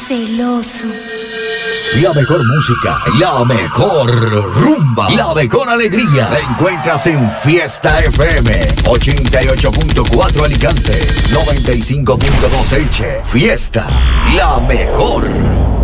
celoso. La mejor música, la mejor rumba, la mejor alegría la encuentras en Fiesta FM 88.4 Alicante, 95.2 Elche. Fiesta, la mejor.